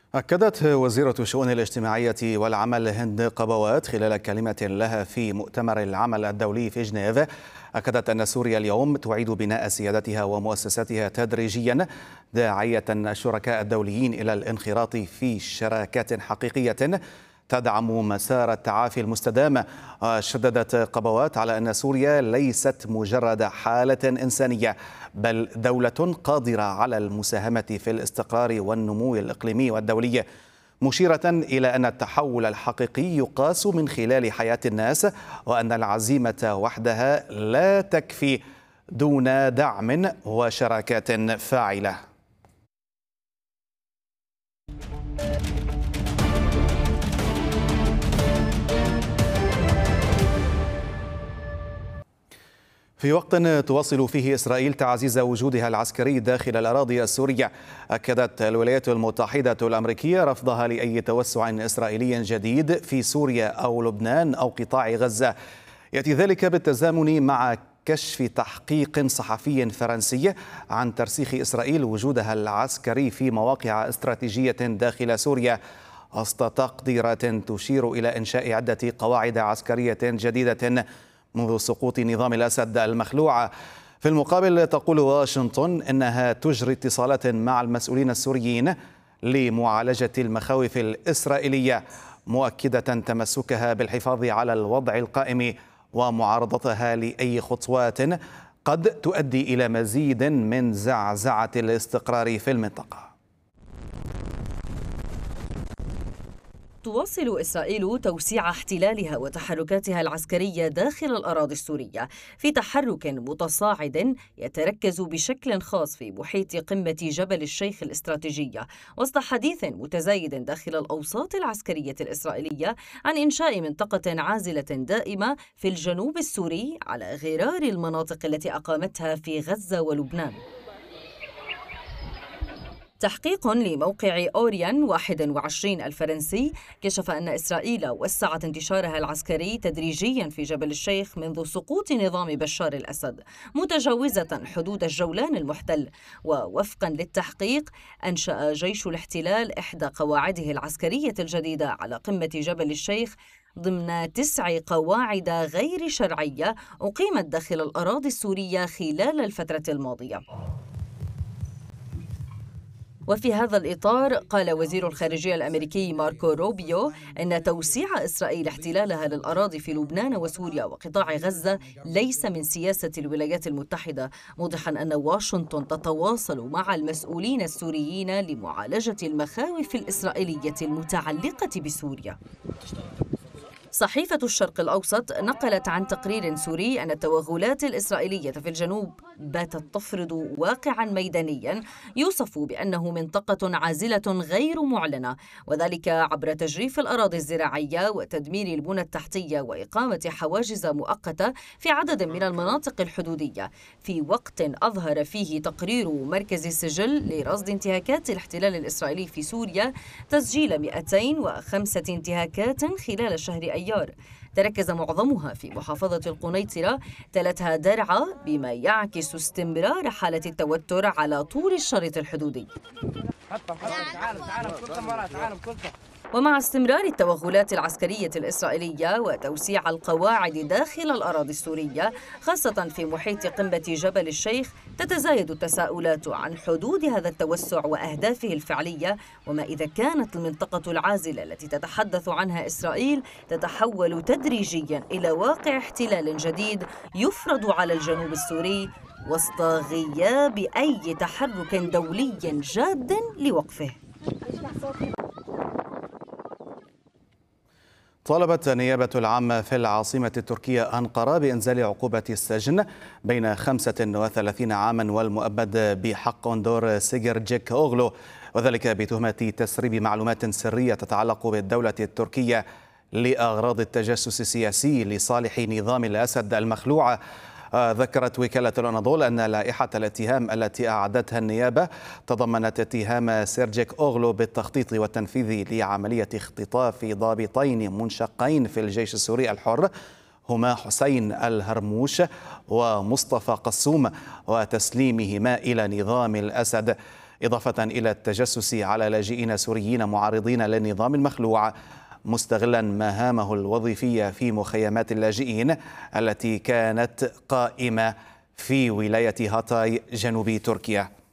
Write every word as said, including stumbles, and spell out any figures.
أكدت وزيرة الشؤون الاجتماعية والعمل هند قبوات خلال كلمة لها في مؤتمر العمل الدولي في جنيف، أكدت أن سوريا اليوم تعيد بناء سيادتها ومؤسساتها تدريجيا، داعية الشركاء الدوليين إلى الانخراط في شراكات حقيقية تدعم مسار التعافي المستدام. شددت قبوات على أن سوريا ليست مجرد حالة إنسانية، بل دولة قادرة على المساهمة في الاستقرار والنمو الإقليمي والدولي، مشيرة إلى أن التحول الحقيقي يقاس من خلال حياة الناس، وأن العزيمة وحدها لا تكفي دون دعم وشراكات فاعلة. في وقت تواصل فيه إسرائيل تعزيز وجودها العسكري داخل الأراضي السورية، أكدت الولايات المتحدة الأمريكية رفضها لأي توسع إسرائيلي جديد في سوريا أو لبنان أو قطاع غزة. يأتي ذلك بالتزامن مع كشف تحقيق صحفي فرنسي عن ترسيخ إسرائيل وجودها العسكري في مواقع استراتيجية داخل سوريا، وسط تقديرات تشير إلى إنشاء عدة قواعد عسكرية جديدة منذ سقوط نظام الأسد المخلوع. في المقابل تقول واشنطن إنها تجري اتصالات مع المسؤولين السوريين لمعالجة المخاوف الإسرائيلية، مؤكدة تمسكها بالحفاظ على الوضع القائم ومعارضتها لأي خطوات قد تؤدي إلى مزيد من زعزعة الاستقرار في المنطقة. تواصل إسرائيل توسيع احتلالها وتحركاتها العسكرية داخل الأراضي السورية، في تحرك متصاعد يتركز بشكل خاص في محيط قمة جبل الشيخ الاستراتيجية، وسط حديث متزايد داخل الأوساط العسكرية الإسرائيلية عن إنشاء منطقة عازلة دائمة في الجنوب السوري على غرار المناطق التي أقامتها في غزة ولبنان. تحقيق لموقع أوريان واحد وعشرين الفرنسي كشف أن إسرائيل وسعت انتشارها العسكري تدريجيا في جبل الشيخ منذ سقوط نظام بشار الأسد، متجاوزة حدود الجولان المحتل. ووفقا للتحقيق أنشأ جيش الاحتلال إحدى قواعده العسكرية الجديدة على قمة جبل الشيخ ضمن تسع قواعد غير شرعية أقيمت داخل الأراضي السورية خلال الفترة الماضية. وفي هذا الإطار قال وزير الخارجية الأمريكي ماركو روبيو أن توسيع إسرائيل احتلالها للأراضي في لبنان وسوريا وقطاع غزة ليس من سياسة الولايات المتحدة، موضحا أن واشنطن تتواصل مع المسؤولين السوريين لمعالجة المخاوف الإسرائيلية المتعلقة بسوريا. صحيفة الشرق الأوسط نقلت عن تقرير سوري أن التوغلات الإسرائيلية في الجنوب باتت تفرض واقعا ميدانيا يوصف بأنه منطقة عازلة غير معلنة، وذلك عبر تجريف الأراضي الزراعية وتدمير البنى التحتية وإقامة حواجز مؤقتة في عدد من المناطق الحدودية، في وقت أظهر فيه تقرير مركز السجل لرصد انتهاكات الاحتلال الإسرائيلي في سوريا تسجيل مئتين وخمسة انتهاكات خلال شهر أيار، تركز معظمها في محافظة القنيطرة تلتها درعا، بما يعكس استمرار حالة التوتر على طول الشريط الحدودي. ومع استمرار التوغلات العسكرية الإسرائيلية وتوسيع القواعد داخل الأراضي السورية خاصة في محيط قمة جبل الشيخ، تتزايد التساؤلات عن حدود هذا التوسع وأهدافه الفعلية، وما إذا كانت المنطقة العازلة التي تتحدث عنها إسرائيل تتحول تدريجيا إلى واقع احتلال جديد يفرض على الجنوب السوري وسط غياب أي تحرك دولي جاد لوقفه. طالبت النيابة العامة في العاصمة التركية أنقرة بإنزال عقوبة السجن بين خمسة وثلاثين عاما والمؤبد بحق أندور سيجرجيك أوغلو، وذلك بتهمة تسريب معلومات سرية تتعلق بالدولة التركية لأغراض التجسس السياسي لصالح نظام الأسد المخلوع. ذكرت وكالة الأناضول أن لائحة الاتهام التي أعدتها النيابة تضمنت اتهام سيرجيك أوغلو بالتخطيط والتنفيذ لعملية اختطاف ضابطين منشقين في الجيش السوري الحر، هما حسين الهرموش ومصطفى قسوم، وتسليمهما إلى نظام الأسد. إضافة إلى التجسس على لاجئين سوريين معارضين للنظام المخلوع، مستغلا مهامه الوظيفية في مخيمات اللاجئين التي كانت قائمة في ولاية هاتاي جنوب تركيا.